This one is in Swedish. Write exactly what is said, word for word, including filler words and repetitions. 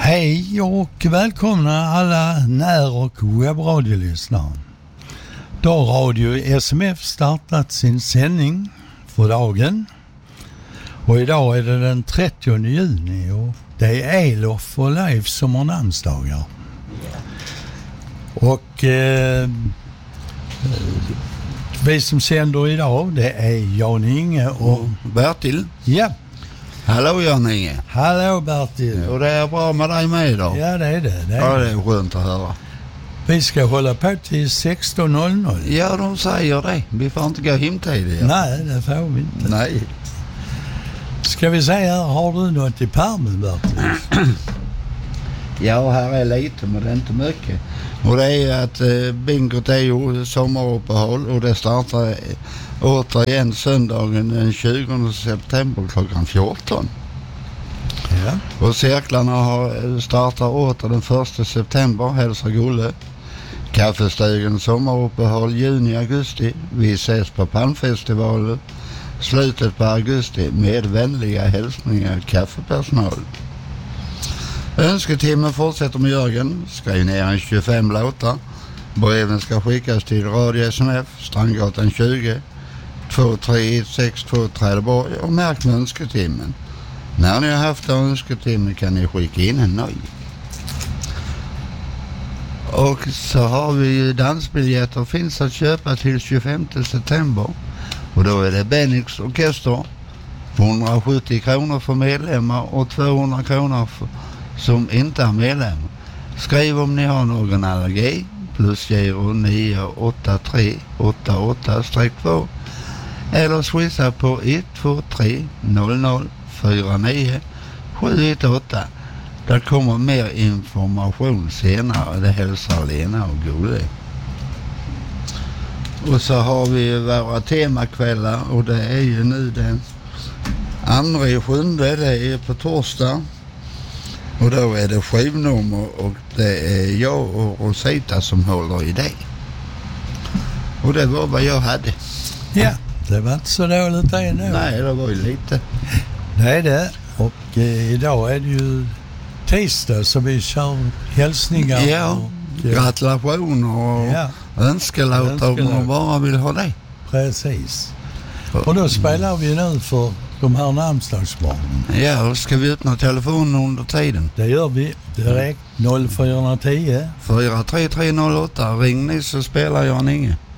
Hej och välkomna alla när- och webbradiolyssnare. Då har Radio S M F startat sin sändning för dagen. Och idag är det den trettionde juni och det är Elof och Leif som har namnsdagar. Och eh, vi som sänder idag, det är Jan-Inge och Bertil. Ja. Hallå Jan-Inge. Hallå Bertil. Och det är bra med dig med idag. Ja, det är det. det, är ja, det. det är skönt att höra. Vi ska hålla på till sexton noll noll. Ja, de säger det. Vi får inte gå hem tidigare. Nej, det får vi inte. Nej. Ska vi säga här, har du något i pärmen, Bertil? Ja, här är lite, men det är inte mycket. Och det är att eh, bingot är ju sommaruppehåll och det startar eh, återigen söndagen den tjugonde september klockan fjorton. Ja. Och cirklarna har startat åter den första september, hälsar Gulle. Kaffestugan sommaruppehåll juni-augusti. Vi ses på Palmfestivalen. Slutet på augusti med vänliga hälsningar kaffepersonal. Önsketimmen fortsätter med Jörgen. Skriv ner en tjugofem låtar. Breven ska skickas till Radio S M F, Strandgatan tjugo, två tre ett sex två Trelleborg och märk med önsketimmen. När ni har haft önsketimmen kan ni skicka in en ny. Och så har vi ju dansbiljetter finns att köpa till tjugofemte september. Och då är det Benix orkester. hundrasjuttio kronor för medlemmar och tvåhundra kronor för, som inte är medlem. Skriv om ni har någon allergi. Plus giro nio åtta tre åtta åtta två. Eller swissa på ett två tre noll noll fyra nio sju ett åtta. Där kommer mer information senare. Det hälsar Lena och Gode. Och så har vi våra temakvällar och det är ju nu den andra i sjunde, det är på torsdag. Och då är det skivnummer och det är jag och Rosita som håller i det. Och det var vad jag hade. Ja, det var inte så dåligt det nu. Nej, det var ju lite. Det är det. Och eh, idag är det ju tisdag så vi kör hälsningar. Ja, och, gratulationer och ja, önskelåtar om man bara vill ha det. Precis. Och då spelar vi nu för de här namnsdagsbarnen. Ja, och ska vi öppna telefonen under tiden? Det gör vi direkt noll fyra ett noll. fyra tre tre noll åtta. Ring ni så spelar jag Inge.